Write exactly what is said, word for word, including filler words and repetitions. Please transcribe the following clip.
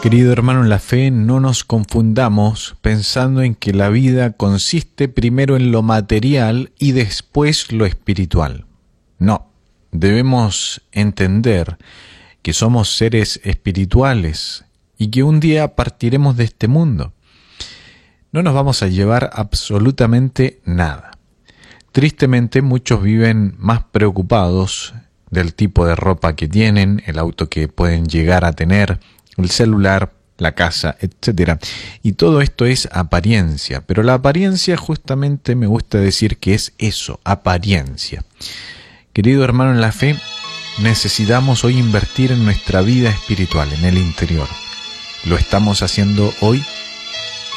Querido hermano en la fe, no nos confundamos pensando en que la vida consiste primero en lo material y después lo espiritual. No, debemos entender que somos seres espirituales y que un día partiremos de este mundo. No nos vamos a llevar absolutamente nada. Tristemente, muchos viven más preocupados del tipo de ropa que tienen, el auto que pueden llegar a tener, el celular, la casa, etcétera. Y todo esto es apariencia, pero la apariencia justamente me gusta decir que es eso, apariencia. Querido hermano en la fe, necesitamos hoy invertir en nuestra vida espiritual, en el interior. ¿Lo estamos haciendo hoy?